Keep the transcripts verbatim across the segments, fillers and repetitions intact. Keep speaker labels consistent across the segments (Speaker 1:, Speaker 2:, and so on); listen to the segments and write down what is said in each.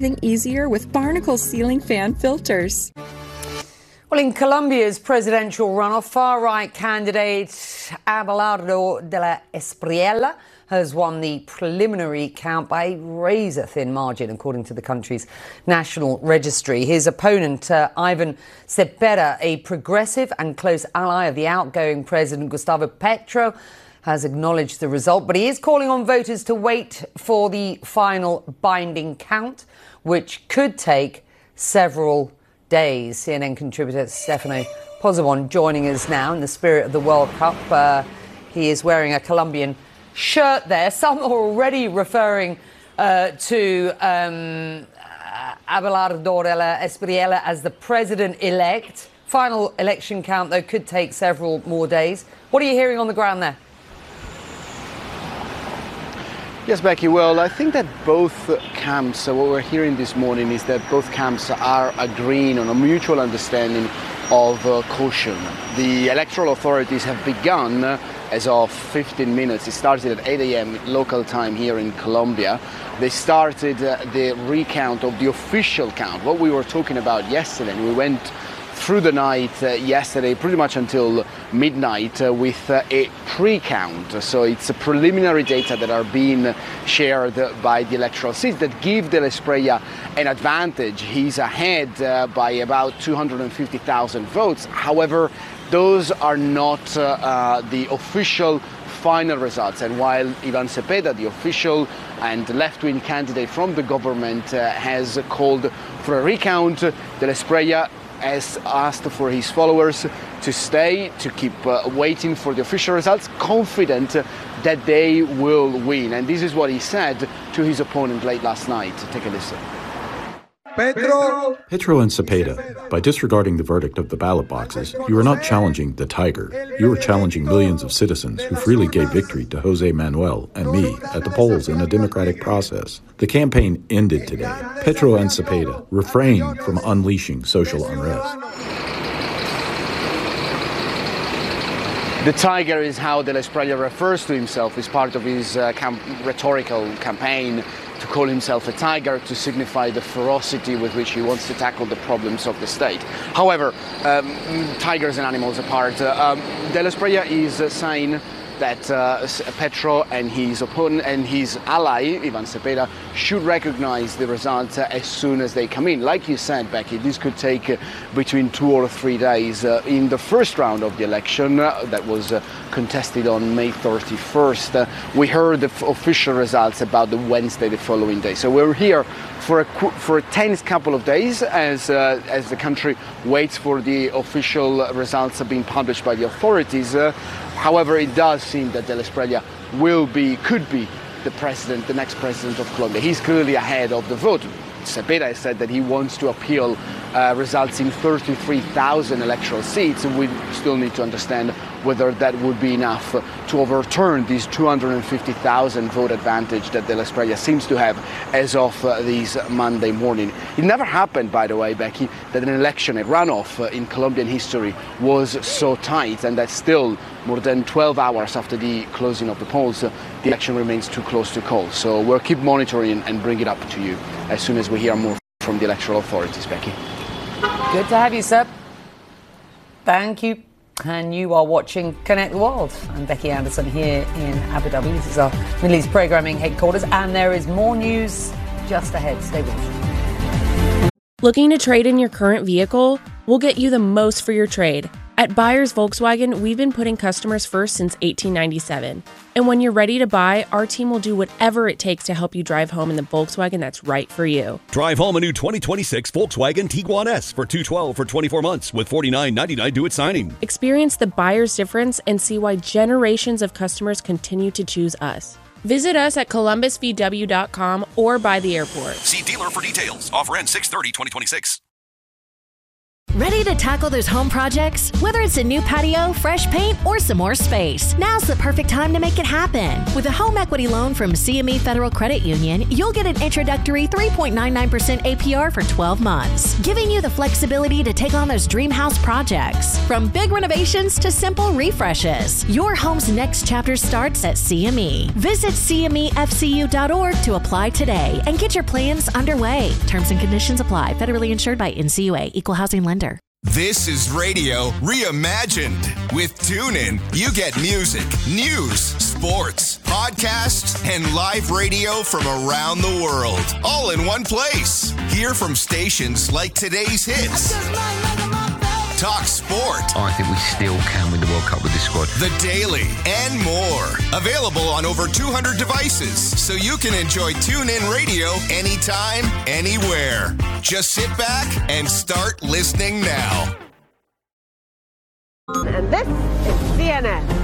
Speaker 1: easier with Barnacle ceiling fan filters.
Speaker 2: Well, in Colombia's presidential runoff, far-right candidate Abelardo de la Espriella has won the preliminary count by a razor-thin margin, according to the country's national registry. His opponent, uh, Ivan Cepeda, a progressive and close ally of the outgoing president Gustavo Petro, has acknowledged the result, but he is calling on voters to wait for the final binding count, which could take several days. C N N contributor Stefano Pozzebon joining us now in the spirit of the World Cup. Uh, he is wearing a Colombian shirt there. Some are already referring uh, to um, Abelardo de la Espriella as the president-elect. Final election count, though, could take several more days. What are you hearing on the ground there?
Speaker 3: Yes, Becky, well, I think that both camps, uh, what we're hearing this morning is that both camps are agreeing on a mutual understanding of uh, caution. The electoral authorities have begun uh, as of fifteen minutes. It started at eight a m local time here in Colombia. They started uh, the recount of the official count, what we were talking about yesterday. And we went through the night uh, yesterday, pretty much until midnight, uh, with uh, a pre-count. So it's a preliminary data that are being shared by the electoral seats that give De la Espriella an advantage. He's ahead uh, by about two hundred fifty thousand votes. However, those are not uh, uh, the official final results. And while Ivan Cepeda, the official and left-wing candidate from the government, uh, has called for a recount, De la Espriella has asked for his followers to stay, to keep uh, waiting for the official results, confident that they will win. And this is what he said to his opponent late last night. Take a listen.
Speaker 4: Petro. Petro and Cepeda, by disregarding the verdict of the ballot boxes, you are not challenging the tiger. You are challenging millions of citizens who freely gave victory to Jose Manuel and me at the polls in a democratic process. The campaign ended today. Petro and Cepeda refrain from unleashing social unrest.
Speaker 3: The tiger is how De la Espriella refers to himself as part of his uh, camp rhetorical campaign, to call himself a tiger, to signify the ferocity with which he wants to tackle the problems of the state. However, um, tigers and animals apart, uh, um, De la Espriella is uh, saying that uh, Petro and his opponent and his ally, Ivan Cepeda, should recognize the results uh, as soon as they come in. Like you said, Becky, this could take uh, between two or three days. Uh, in the first round of the election uh, that was uh, contested on May thirty-first, uh, we heard the f official results about the Wednesday, the following day. So we're here for a, for a tense couple of days as, uh, as the country waits for the official results being published by the authorities. Uh, However, it does seem that De la Espriella will be, could be the president, the next president of Colombia. He's clearly ahead of the vote. Cepeda has said that he wants to appeal uh, results in thirty-three thousand electoral seats. We still need to understand whether that would be enough to overturn this two hundred fifty thousand vote advantage that De la Espriella seems to have as of uh, this Monday morning. It never happened, by the way, Becky, that an election, a runoff uh, in Colombian history was so tight, and that still, more than twelve hours after the closing of the polls, uh, the election remains too close to call. So we'll keep monitoring and bring it up to you as soon as we hear more from the electoral authorities, Becky.
Speaker 2: Good to have you, sir. Thank you. And you are watching Connect the World. I'm Becky Anderson here in Abu Dhabi. This is our Middle East programming headquarters, and there is more news just ahead. Stay with us.
Speaker 5: Looking to trade in your current vehicle? We'll get you the most for your trade. At Buyers Volkswagen, we've been putting customers first since eighteen ninety-seven. And when you're ready to buy, our team will do whatever it takes to help you drive home in the Volkswagen that's right for you.
Speaker 6: Drive home a new twenty twenty-six Volkswagen Tiguan S for two hundred twelve dollars for twenty-four months with forty-nine ninety-nine due at signing.
Speaker 5: Experience the buyer's difference and see why generations of customers continue to choose us. Visit us at columbus v w dot com or by the airport.
Speaker 6: See dealer for details. Offer ends six thirty twenty twenty-six.
Speaker 7: Ready to tackle those home projects? Whether it's a new patio, fresh paint, or some more space, now's the perfect time to make it happen. With a home equity loan from C M E Federal Credit Union, you'll get an introductory three point nine nine percent A P R for twelve months, giving you the flexibility to take on those dream house projects. From big renovations to simple refreshes, your home's next chapter starts at C M E. Visit C M E F C U dot org to apply today and get your plans underway. Terms and conditions apply. Federally insured by N C U A. Equal housing lender.
Speaker 8: This is radio reimagined. With TuneIn, you get music, news, sports, podcasts, and live radio from around the world, all in one place. Hear from stations like today's hits. Talk sport.
Speaker 9: I think we still can win the World Cup with this squad.
Speaker 8: The Daily and more. Available on over two hundred devices, so you can enjoy TuneIn Radio anytime, anywhere. Just sit back and start listening now.
Speaker 10: And this is C N N.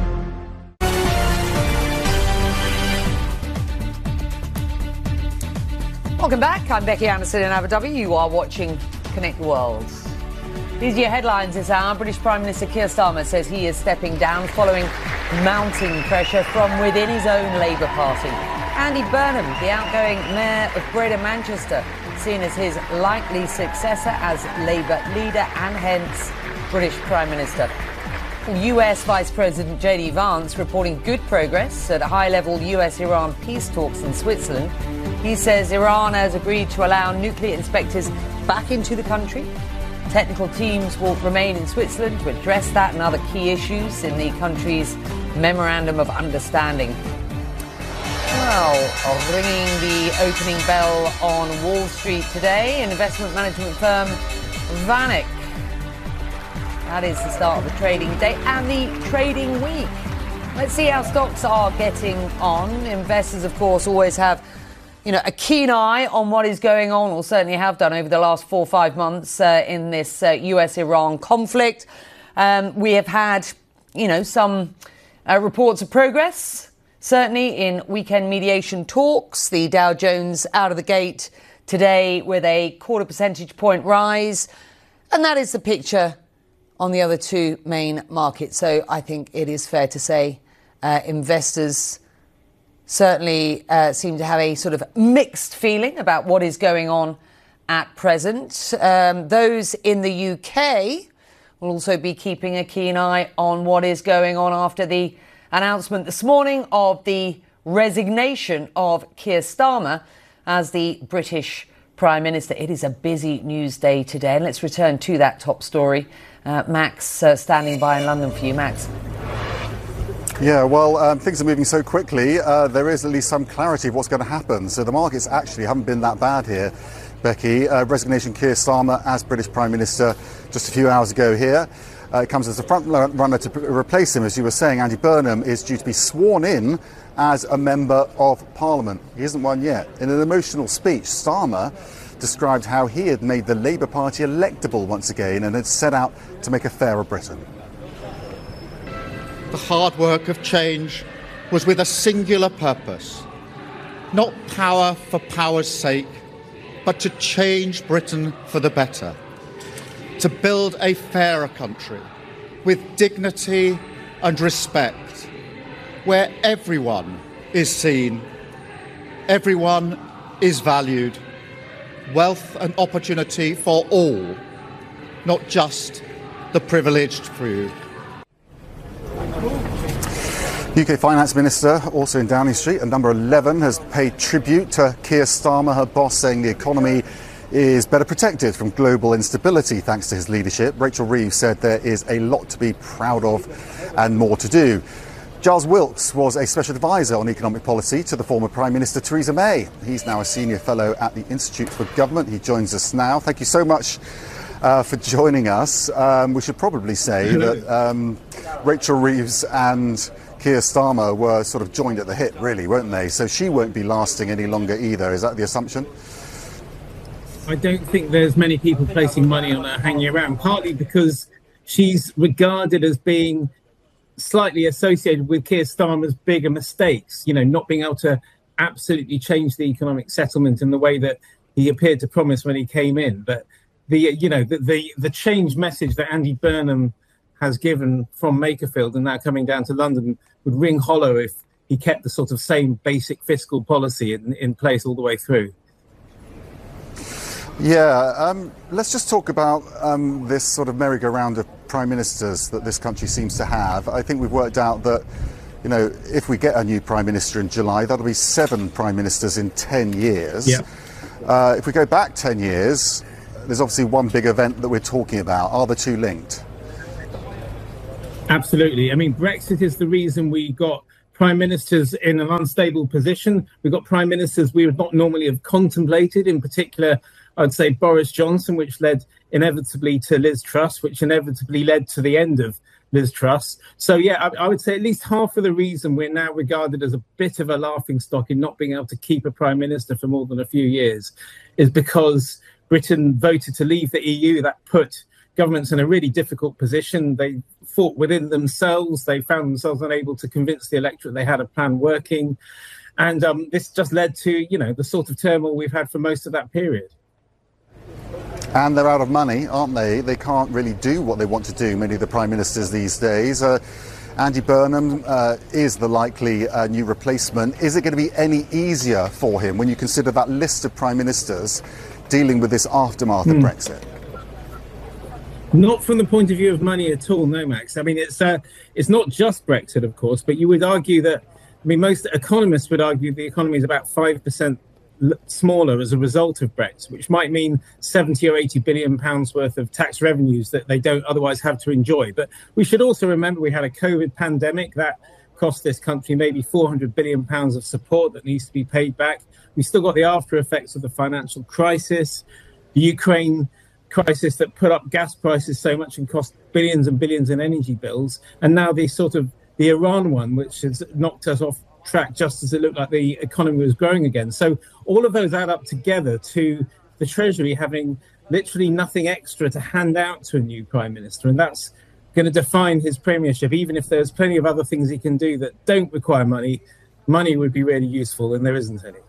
Speaker 2: Welcome back. I'm Becky Anderson in Abu Dhabi. You are watching Connect the World. These are your headlines this hour. British Prime Minister Keir Starmer says he is stepping down following mounting pressure from within his own Labour Party. Andy Burnham, the outgoing Mayor of Greater Manchester, seen as his likely successor as Labour leader and hence British Prime Minister. U S Vice President J D Vance reporting good progress at high-level U S-Iran peace talks in Switzerland. He says Iran has agreed to allow nuclear inspectors back into the country. Technical teams will remain in Switzerland to address that and other key issues in the country's Memorandum of Understanding. Well, ringing the opening bell on Wall Street today, investment management firm Vanek. That is the start of the trading day and the trading week. Let's see how stocks are getting on. Investors, of course, always have you know, a keen eye on what is going on, or certainly have done over the last four or five months uh, in this uh, U S-Iran conflict. Um, we have had, you know, some uh, reports of progress, certainly in weekend mediation talks. The Dow Jones out of the gate today with a quarter percentage point rise. And that is the picture on the other two main markets. So I think it is fair to say uh, investors certainly uh, seem to have a sort of mixed feeling about what is going on at present. Um, those in the U K will also be keeping a keen eye on what is going on after the announcement this morning of the resignation of Keir Starmer as the British Prime Minister. It is a busy news day today, and let's return to that top story. Uh, Max uh, standing by in London for you. Max.
Speaker 11: Yeah, well, um, things are moving so quickly, uh, there is at least some clarity of what's going to happen. So the markets actually haven't been that bad here, Becky. Uh, resignation Keir Starmer as British Prime Minister just a few hours ago here. Uh, it comes as a front runner to replace him. As you were saying, Andy Burnham is due to be sworn in as a Member of Parliament. He isn't one yet. In an emotional speech, Starmer described how he had made the Labour Party electable once again and had set out to make a fairer Britain.
Speaker 12: The hard work of change was with a singular purpose, not power for power's sake, but to change Britain for the better, to build a fairer country with dignity and respect, where everyone is seen, everyone is valued, wealth and opportunity for all, not just the privileged few.
Speaker 11: U K Finance Minister, also in Downing Street, at number eleven, has paid tribute to Keir Starmer, her boss, saying the economy is better protected from global instability thanks to his leadership. Rachel Reeves said there is a lot to be proud of and more to do. Giles Wilkes was a special advisor on economic policy to the former Prime Minister Theresa May. He's now a senior fellow at the Institute for Government. He joins us now. Thank you so much uh, for joining us. Um, we should probably say that um, Rachel Reeves and Keir Starmer were sort of joined at the hip, really, weren't they? So she won't be lasting any longer either. Is that the assumption?
Speaker 13: I don't think there's many people placing money on her hanging around, partly because she's regarded as being slightly associated with Keir Starmer's bigger mistakes, you know, not being able to absolutely change the economic settlement in the way that he appeared to promise when he came in. But the you know the, the the change message that Andy Burnham has given from Makerfield and now coming down to London would ring hollow if he kept the sort of same basic fiscal policy in, in place all the way through.
Speaker 11: Yeah, um, let's just talk about um, this sort of merry-go-round of prime ministers that this country seems to have. I think we've worked out that, you know, if we get a new prime minister in July, that'll be seven prime ministers in ten years.
Speaker 13: Yeah.
Speaker 11: Uh, if we go back ten years, there's obviously one big event that we're talking about. Are the two linked?
Speaker 13: Absolutely. I mean, Brexit is the reason we got prime ministers in an unstable position. We got prime ministers we would not normally have contemplated, in particular, I'd say Boris Johnson, which led inevitably to Liz Truss, which inevitably led to the end of Liz Truss. So, yeah, I, I would say at least half of the reason we're now regarded as a bit of a laughingstock in not being able to keep a prime minister for more than a few years is because Britain voted to leave the E U. That put governments in a really difficult position. They fought within themselves. They found themselves unable to convince the electorate they had a plan working. And um, this just led to, you know, the sort of turmoil we've had for most of that period.
Speaker 11: And they're out of money, aren't they? They can't really do what they want to do, many of the prime ministers these days. Uh, Andy Burnham uh, is the likely uh, new replacement. Is it going to be any easier for him when you consider that list of prime ministers dealing with this aftermath mm. of Brexit?
Speaker 13: Not from the point of view of money at all, no, Max. I mean, it's uh, it's not just Brexit, of course, but you would argue that, I mean, most economists would argue the economy is about five percent smaller as a result of Brexit, which might mean seventy or eighty billion pounds worth of tax revenues that they don't otherwise have to enjoy. But we should also remember we had a COVID pandemic that cost this country maybe four hundred billion pounds of support that needs to be paid back. We still got the after effects of the financial crisis, the Ukraine crisis that put up gas prices so much and cost billions and billions in energy bills, and now the sort of the Iran one, which has knocked us off track just as it looked like the economy was growing again. So all of those add up together to the Treasury having literally nothing extra to hand out to a new prime minister, and that's going to define his premiership. Even if there's plenty of other things he can do that don't require money, money would be really useful, and there isn't any.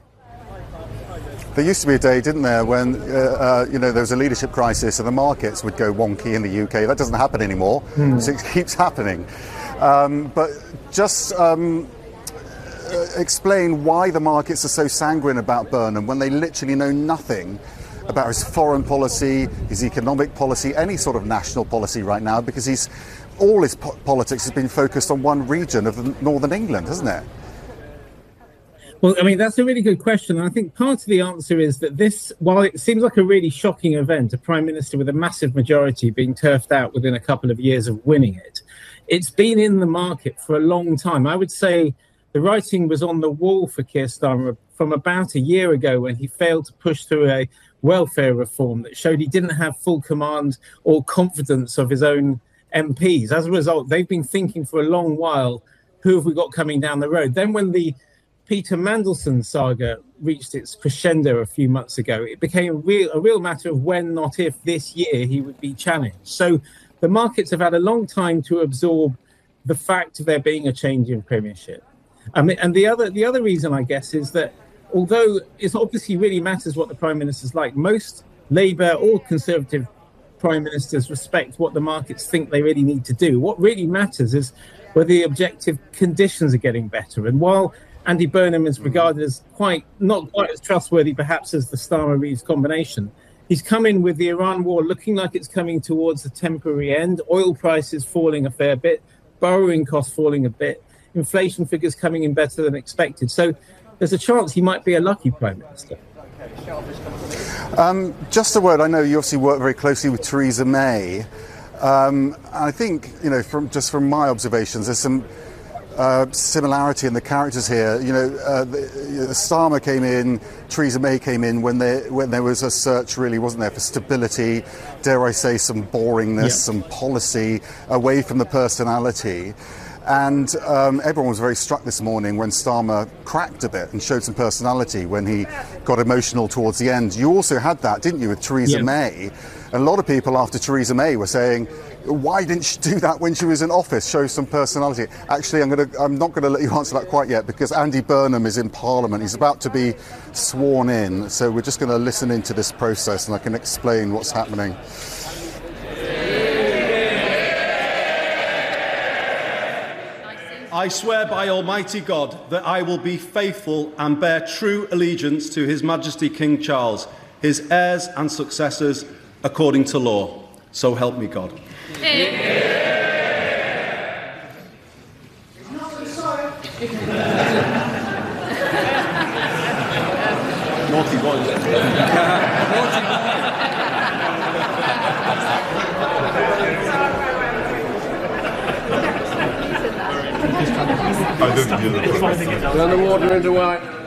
Speaker 11: There used to be a day, didn't there, when uh, uh, you know there was a leadership crisis and the markets would go wonky in the U K. That doesn't happen anymore. Mm. So it keeps happening. Um, but just um, uh, explain why the markets are so sanguine about Burnham when they literally know nothing about his foreign policy, his economic policy, any sort of national policy right now, because he's all his po- politics has been focused on one region of the Northern England, hasn't it?
Speaker 13: Well, I mean, that's a really good question. And I think part of the answer is that this, while it seems like a really shocking event, a prime minister with a massive majority being turfed out within a couple of years of winning it, it's been in the market for a long time. I would say the writing was on the wall for Keir Starmer from about a year ago when he failed to push through a welfare reform that showed he didn't have full command or confidence of his own M Ps. As a result, they've been thinking for a long while, who have we got coming down the road? Then when the Peter Mandelson saga reached its crescendo a few months ago, it became a real, a real matter of when, not if, this year he would be challenged. So the markets have had a long time to absorb the fact of there being a change in premiership. I mean, and the other the other reason, I guess, is that although it obviously really matters what the prime minister's like, most Labour or Conservative prime ministers respect what the markets think they really need to do. What really matters is whether the objective conditions are getting better. And while Andy Burnham is regarded as quite not quite as trustworthy, perhaps, as the Starmer-Reeves combination, he's come in with the Iran war looking like it's coming towards a temporary end, oil prices falling a fair bit, borrowing costs falling a bit, inflation figures coming in better than expected. So there's a chance he might be a lucky prime minister.
Speaker 11: Um, just a word, I know you obviously work very closely with Theresa May. Um, I think, you know, from just from my observations, there's some Uh, similarity in the characters here. You know, uh, the, the Starmer came in, Theresa May came in when there when there was a search, really, wasn't there, for stability, dare I say, some boringness, yeah. some policy away from the personality. And um, everyone was very struck this morning when Starmer cracked a bit and showed some personality when he got emotional towards the end. You also had that, didn't you, with Theresa
Speaker 13: Yeah.
Speaker 11: May? And a lot of people after Theresa May were saying, why didn't she do that when she was in office? Show some personality. Actually, I'm, gonna, I'm not going to let you answer that quite yet because Andy Burnham is in Parliament. He's about to be sworn in. So we're just going to listen into this process and I can explain what's happening.
Speaker 14: I swear by Almighty God that I will be faithful and bear true allegiance to His Majesty King Charles, his heirs and successors, according to law. So help me God. Naughty boys.
Speaker 15: Turn the water into white.